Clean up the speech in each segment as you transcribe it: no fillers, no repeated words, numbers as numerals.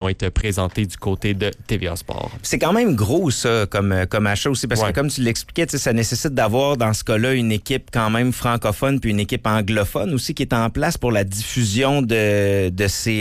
être présentés du côté de TVA Sport. C'est quand même gros, ça, comme achat aussi, parce que comme tu l'expliquais, ça nécessite d'avoir, dans ce cas-là, une équipe quand même francophone puis une équipe anglophone aussi qui est en place pour la diffusion de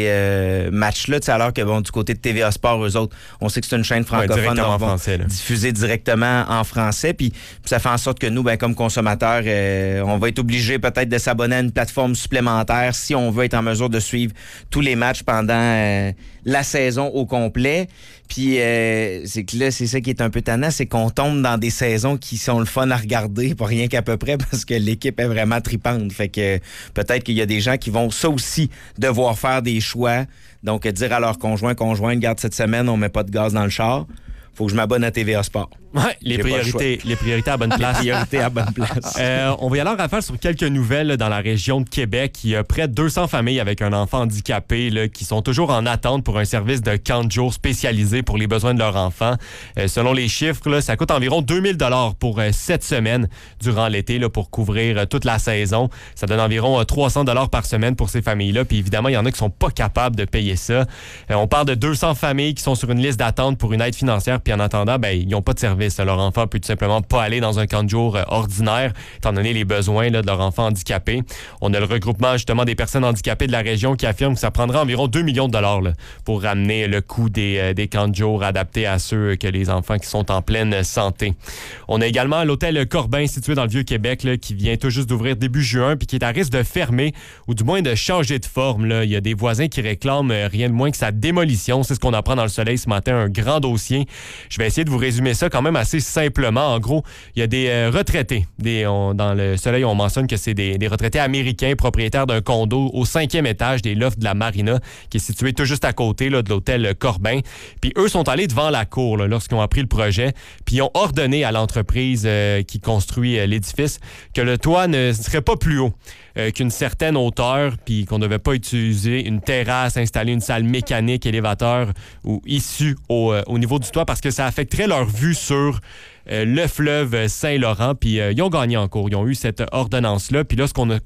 ces matchs-là, alors que, du côté de TVA Sport, eux autres, on sait que c'est une chaîne francophone, donc en français, diffuser directement en français, puis ça fait en sorte que nous, comme consommateurs, on va être obligés peut-être de s'abonner à une plateforme supplémentaire si on veut être en mesure de suivre tous les matchs pendant la saison au complet. Puis c'est que là, c'est ça qui est un peu tannant, c'est qu'on tombe dans des saisons qui sont le fun à regarder, pas rien qu'à peu près, parce que l'équipe est vraiment tripante. Fait que peut-être qu'il y a des gens qui vont ça aussi devoir faire des choix. Donc dire à leur conjoint, garde cette semaine, on met pas de gaz dans le char. Faut que je m'abonne à TVA Sport. Oui, les priorités à bonne place. Priorités à bonne place. On va y aller en rafale sur quelques nouvelles là, dans la région de Québec. Il y a près de 200 familles avec un enfant handicapé là, qui sont toujours en attente pour un service de camp de jour spécialisé pour les besoins de leur enfant. Selon les chiffres, là, ça coûte environ 2000 $ pour 7 semaines durant l'été là, pour couvrir toute la saison. Ça donne environ 300 $ par semaine pour ces familles-là. Puis évidemment, il y en a qui sont pas capables de payer ça. On parle de 200 familles qui sont sur une liste d'attente pour une aide financière. Puis en attendant, ils n'ont pas de service. Leur enfant peut tout simplement pas aller dans un camp de jour ordinaire, étant donné les besoins là, de leur enfant handicapé. On a le regroupement justement des personnes handicapées de la région qui affirme que ça prendra environ 2 millions de $ là, pour ramener le coût des camps de jour adaptés à ceux que les enfants qui sont en pleine santé. On a également l'hôtel Corbin situé dans le Vieux-Québec là, qui vient tout juste d'ouvrir début juin puis qui est à risque de fermer ou du moins de changer de forme. Là. Il y a des voisins qui réclament rien de moins que sa démolition. C'est ce qu'on apprend dans le Soleil ce matin, un grand dossier. Je vais essayer de vous résumer ça quand même assez simplement. En gros, il y a des retraités. Dans le Soleil, on mentionne que c'est des retraités américains propriétaires d'un condo au 5e étage des lofts de la Marina, qui est situé tout juste à côté là, de l'hôtel Corbin. Puis eux sont allés devant la cour là, lorsqu'ils ont appris le projet, puis ils ont ordonné à l'entreprise qui construit l'édifice que le toit ne serait pas plus haut qu'une certaine hauteur, puis qu'on ne devait pas utiliser une terrasse, installer une salle mécanique, élévateur ou issue au niveau du toit parce que ça affecterait leur vue sur le fleuve Saint-Laurent, puis ils ont gagné en cours. Ils ont eu cette ordonnance-là. Puis là, ce qu'on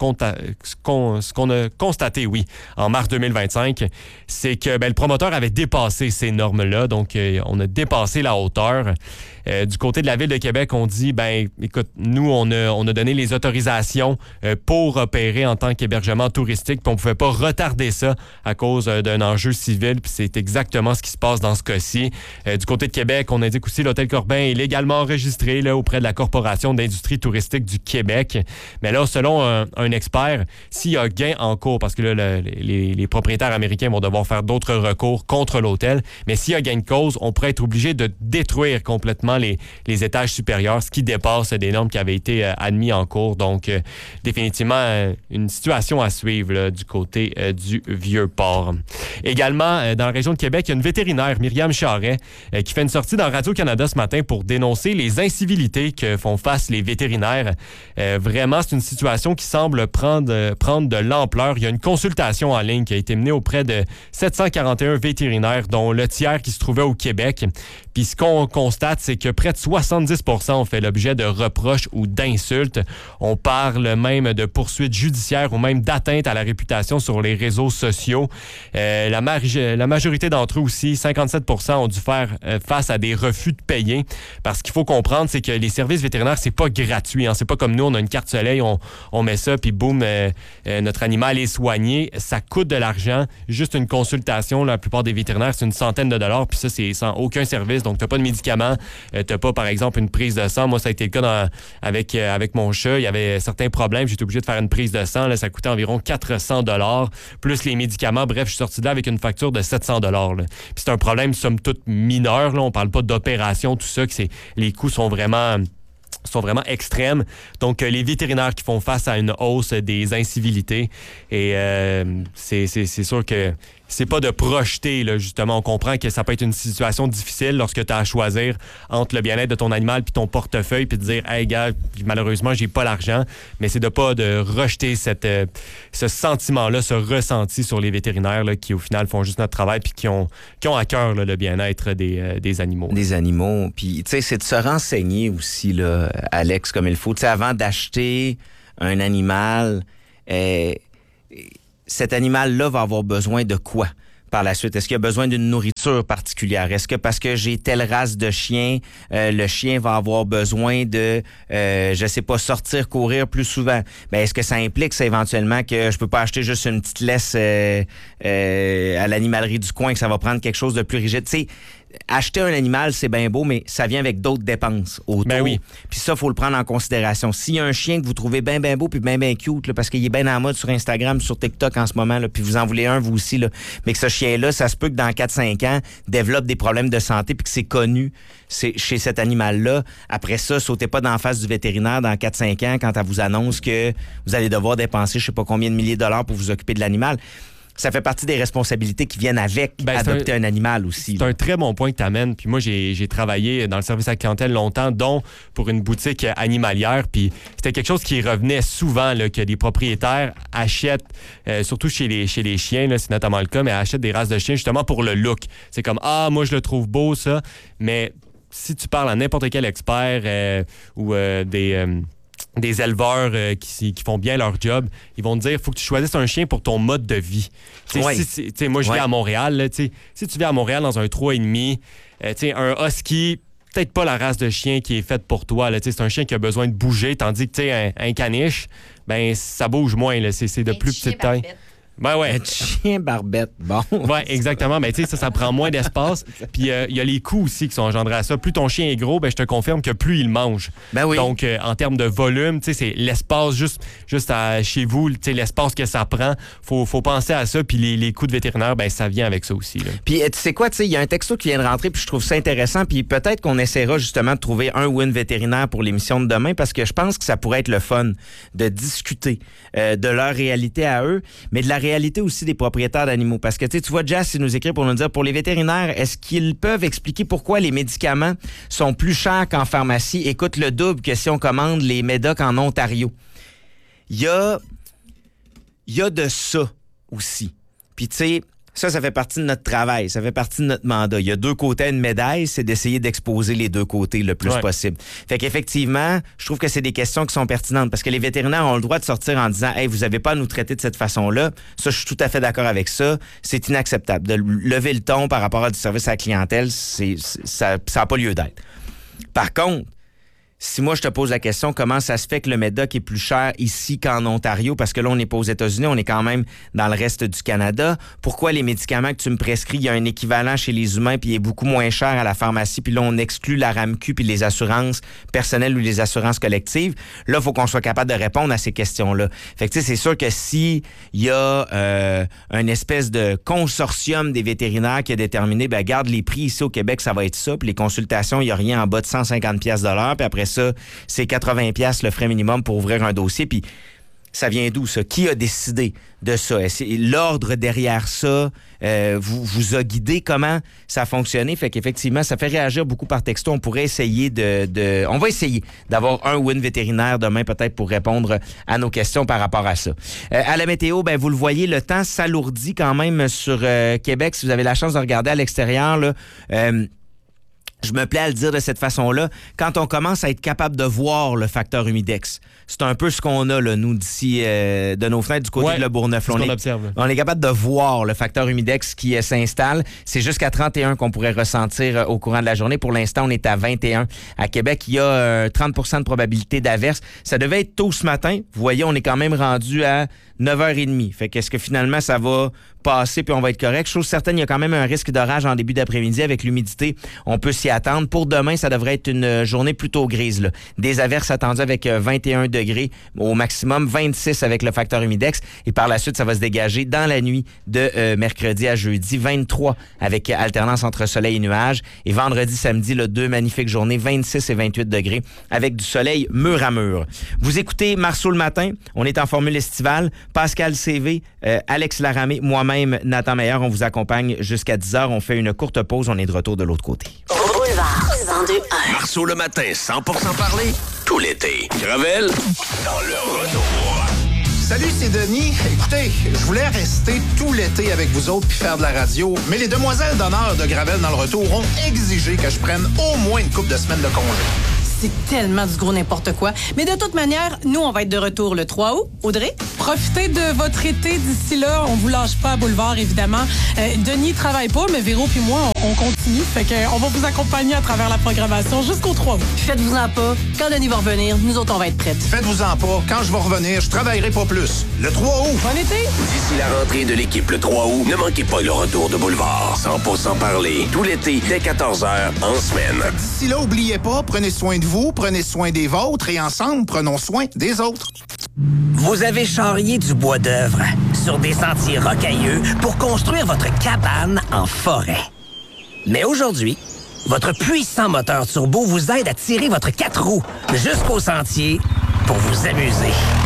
a constaté, en mars 2025, c'est que le promoteur avait dépassé ces normes-là. Donc, on a dépassé la hauteur. Du côté de la Ville de Québec, on dit, écoute, nous, on a donné les autorisations pour opérer en tant qu'hébergement touristique, puis on ne pouvait pas retarder ça à cause d'un enjeu civil, puis c'est exactement ce qui se passe dans ce cas-ci. Du côté de Québec, on indique aussi l'hôtel Corbin est légalement enregistré là, auprès de la Corporation d'industrie touristique du Québec. Mais là, selon un expert, s'il y a gain en cours, parce que là, les propriétaires américains vont devoir faire d'autres recours contre l'hôtel, mais s'il y a gain de cause, on pourrait être obligé de détruire complètement les étages supérieurs, ce qui dépasse des normes qui avaient été admis en cours. Donc, définitivement, une situation à suivre là, du côté du Vieux-Port. Également, dans la région de Québec, il y a une vétérinaire, Myriam Charret, qui fait une sortie dans Radio-Canada ce matin pour dénoncer les incivilités que font face les vétérinaires. Vraiment, c'est une situation qui semble prendre de l'ampleur. Il y a une consultation en ligne qui a été menée auprès de 741 vétérinaires, dont le tiers qui se trouvait au Québec. Puis ce qu'on constate, c'est que près de 70% ont fait l'objet de reproches ou d'insultes. On parle même de poursuites judiciaires ou même d'atteinte à la réputation sur les réseaux sociaux. La majorité d'entre eux aussi, 57%, ont dû faire face à des refus de payer. Parce qu'il faut comprendre, c'est que les services vétérinaires, c'est pas gratuit. Hein. C'est pas comme nous, on a une carte soleil, on met ça, puis boum, notre animal est soigné. Ça coûte de l'argent. Juste une consultation, la plupart des vétérinaires, c'est une centaine de dollars, puis ça, c'est sans aucun service. Donc, t'as pas de médicaments, t'as pas, par exemple, une prise de sang. Moi, ça a été le cas avec mon chat. Il y avait certains problèmes. J'étais obligé de faire une prise de sang. Là, ça coûtait environ 400 $, plus les médicaments. Bref, je suis sorti de là avec une facture de 700 $. Puis c'est un problème, somme toute, mineur. Là. On parle pas d'opération, tout ça. Les coûts sont vraiment extrêmes. Donc, les vétérinaires qui font face à une hausse des incivilités. Et c'est sûr que c'est pas de projeter, là, justement. On comprend que ça peut être une situation difficile lorsque tu as à choisir entre le bien-être de ton animal puis ton portefeuille puis de dire « Hey, gars, malheureusement, j'ai pas l'argent. » Mais c'est de pas de rejeter ce sentiment-là, ce ressenti sur les vétérinaires là, qui, au final, font juste notre travail puis qui ont à cœur là, le bien-être des animaux. Des animaux. Puis, tu sais, c'est de se renseigner aussi, là, Alex, comme il faut. Tu sais, avant d'acheter un animal, cet animal-là va avoir besoin de quoi par la suite? Est-ce qu'il a besoin d'une nourriture? posture particulière? Est-ce que parce que j'ai telle race de chien, le chien va avoir besoin de, je sais pas, sortir, courir plus souvent? Ben, est-ce que ça implique ça éventuellement que je peux pas acheter juste une petite laisse à l'animalerie du coin, que ça va prendre quelque chose de plus rigide? Tu sais, acheter un animal, c'est bien beau, mais ça vient avec d'autres dépenses autour. Ben oui. Puis ça, il faut le prendre en considération. S'il y a un chien que vous trouvez bien beau puis bien cute, là, parce qu'il est bien en mode sur Instagram, sur TikTok en ce moment, là, puis vous en voulez un, vous aussi, là, mais que ce chien-là, ça se peut que dans 4-5 ans, développe des problèmes de santé puis que c'est connu chez cet animal-là. Après ça, sautez pas d'en face du vétérinaire dans 4-5 ans quand elle vous annonce que vous allez devoir dépenser je sais pas combien de milliers de dollars pour vous occuper de l'animal. Ça fait partie des responsabilités qui viennent avec adopter un animal aussi. C'est un très bon point que tu amènes. Puis moi, j'ai travaillé dans le service à la clientèle longtemps, dont pour une boutique animalière. Puis c'était quelque chose qui revenait souvent, là, que les propriétaires achètent, surtout chez les chiens, là, c'est notamment le cas, mais achètent des races de chiens justement pour le look. C'est comme, moi, je le trouve beau, ça. Mais si tu parles à n'importe quel expert ou des éleveurs qui font bien leur job, ils vont te dire faut que tu choisisses un chien pour ton mode de vie. Moi, je vis à Montréal. Là, si tu vis à Montréal dans un 3,5, un husky, peut-être pas la race de chien qui est faite pour toi. Là, c'est un chien qui a besoin de bouger, tandis que un caniche, ben ça bouge moins. Là, c'est de plus petite taille. Ben ouais. Un chien barbette, bon. Ouais, exactement. Ben, tu sais, ça prend moins d'espace. Puis, il y a les coûts aussi qui sont engendrés à ça. Plus ton chien est gros, ben, je te confirme que plus il mange. Ben oui. Donc, en termes de volume, tu sais, c'est l'espace juste chez vous, tu sais, l'espace que ça prend. Faut penser à ça. Puis, les coûts de vétérinaire, ben, ça vient avec ça aussi, là. Puis, tu sais quoi, tu sais, il y a un texto qui vient de rentrer, puis je trouve ça intéressant. Puis, peut-être qu'on essaiera justement de trouver un ou une vétérinaire pour l'émission de demain, parce que je pense que ça pourrait être le fun de discuter de leur réalité à eux, mais de la réalité aussi des propriétaires d'animaux. Parce que tu vois, Jazz, il nous écrit pour nous dire, pour les vétérinaires, est-ce qu'ils peuvent expliquer pourquoi les médicaments sont plus chers qu'en pharmacie et coûtent le double que si on commande les médocs en Ontario? Il y a de ça aussi. Puis tu sais, ça fait partie de notre travail, ça fait partie de notre mandat. Il y a deux côtés à une médaille, c'est d'essayer d'exposer les deux côtés le plus possible. Fait qu'effectivement, je trouve que c'est des questions qui sont pertinentes parce que les vétérinaires ont le droit de sortir en disant « Hey, vous avez pas à nous traiter de cette façon-là. » Ça, je suis tout à fait d'accord avec ça. C'est inacceptable. De lever le ton par rapport à du service à la clientèle, ça n'a pas lieu d'être. Par contre, si moi, je te pose la question, comment ça se fait que le médoc est plus cher ici qu'en Ontario? Parce que là, on n'est pas aux États-Unis, on est quand même dans le reste du Canada. Pourquoi les médicaments que tu me prescris, il y a un équivalent chez les humains puis il est beaucoup moins cher à la pharmacie, puis là, on exclut la RAMQ puis les assurances personnelles ou les assurances collectives? Là, il faut qu'on soit capable de répondre à ces questions-là. Fait que, tu sais, c'est sûr que si il y a une espèce de consortium des vétérinaires qui a déterminé, ben garde les prix ici au Québec, ça va être ça, puis les consultations, il n'y a rien en bas de 150$ de l'heure, puis après ça, c'est 80$ le frais minimum pour ouvrir un dossier. Puis ça vient d'où, ça? Qui a décidé de ça? L'ordre derrière ça vous a guidé comment ça a fonctionné? Fait qu'effectivement, ça fait réagir beaucoup par texto. On pourrait essayer on va essayer d'avoir un ou une vétérinaire demain peut-être pour répondre à nos questions par rapport à ça. À la météo, ben vous le voyez, le temps s'alourdit quand même sur Québec. Si vous avez la chance de regarder à l'extérieur, là... je me plais à le dire de cette façon-là, quand on commence à être capable de voir le facteur humidex, c'est un peu ce qu'on a, là, nous, d'ici, de nos fenêtres du côté de Le Bourgneuf. On est capable de voir le facteur humidex qui s'installe. C'est jusqu'à 31 qu'on pourrait ressentir au courant de la journée. Pour l'instant, on est à 21. À Québec, il y a 30% de probabilité d'averse. Ça devait être tôt ce matin. Vous voyez, on est quand même rendu à 9h30. Fait qu'est-ce que finalement, ça va passer puis on va être correct? Chose certaine, il y a quand même un risque d'orage en début d'après-midi avec l'humidité. On peut s'y attendre. Pour demain, ça devrait être une journée plutôt grise, là. Des averses attendues avec 21 degrés au maximum, 26 avec le facteur humidex. Et par la suite, ça va se dégager dans la nuit de mercredi à jeudi, 23 avec alternance entre soleil et nuages. Et vendredi, samedi, là, 2 magnifiques journées, 26 et 28 degrés avec du soleil mur à mur. Vous écoutez Marceau le matin. On est en formule estivale. Pascal CV, Alex Laramé, moi-même, Nathan Meilleur, on vous accompagne jusqu'à 10h. On fait une courte pause. On est de retour de l'autre côté. Boulevard 102.1. Marceau le matin, 100% parler, tout l'été. Gravel, dans le retour. Salut, c'est Denis. Écoutez, je voulais rester tout l'été avec vous autres puis faire de la radio, mais les demoiselles d'honneur de Gravel dans le retour ont exigé que je prenne au moins une couple de semaines de congé. C'est tellement du gros n'importe quoi. Mais de toute manière, nous, on va être de retour le 3 août. Audrey? Profitez de votre été d'ici là. On vous lâche pas à Boulevard, évidemment. Denis travaille pas, mais Véro puis moi, on continue. Fait qu'on va vous accompagner à travers la programmation jusqu'au 3 août. Faites-vous-en pas. Quand Denis va revenir, nous autres, on va être prêtes. Faites-vous-en pas. Quand je vais revenir, je travaillerai pas plus. Le 3 août. Bon été! D'ici la rentrée de l'équipe le 3 août, ne manquez pas le retour de Boulevard. 100% parler, tout l'été, dès 14h, en semaine. D'ici là, n'oubliez pas, prenez soin de vous, prenez soin des vôtres et ensemble, prenons soin des autres. Vous avez charrié du bois d'œuvre sur des sentiers rocailleux pour construire votre cabane en forêt. Mais aujourd'hui, votre puissant moteur turbo vous aide à tirer votre 4 roues jusqu'au sentier pour vous amuser.